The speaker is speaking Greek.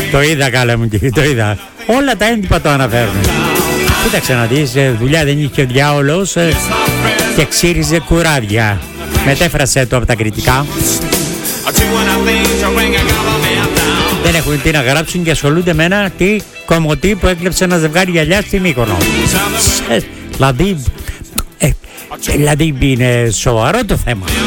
Το είδα, καλά μου, και το είδα. Όλα τα έντυπα το αναφέρουν. Κοίταξε να δεις, δουλειά δεν είχε ο διάολος και ξύριζε κουράδια. Μετέφρασε το από τα κριτικά. Δεν έχουν τι να γράψουν και ασχολούνται με ένα κομμωτή που έκλεψε ένα ζευγάρι γυαλιά στη Μύκονο. Δηλαδή είναι σοβαρό το θέμα.